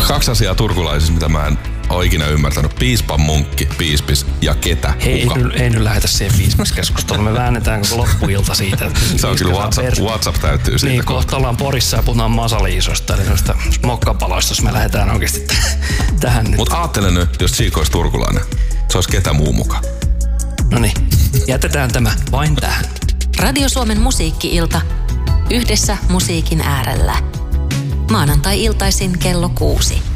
2 asiaa turkulaisissa, mitä mä en ole ikinä ymmärtänyt. Piispan munkki, piispis ja ketä. Hei, ei nyt lähetä siihen piispaskeskusteluun. Me väännetään koko loppuilta siitä. Se on kyllä WhatsApp täyttyy siitä. Niin, kohta ollaan Porissa ja puhutaan masaliisosta. Eli noista mokkapaloista, jos me lähdetään oikeasti tähän nyt. Mutta aattele nyt, jos Chico olisi turkulainen. Se olisi ketä muu mukaan. Noniin, jätetään tämä vain tähän. Radio Suomen musiikki-ilta. Yhdessä musiikin äärellä. Maanantai-iltaisin kello 6.